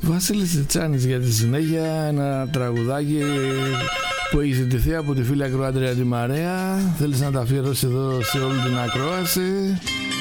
Βασίλης Τσιτσάνης για τη συνέχεια, ένα τραγουδάκι που έχει ζητηθεί από τη φίλη ακροάτρια τη Μαρέα. Θέλεις να τα αφιερώσει εδώ σε όλη την ακρόαση.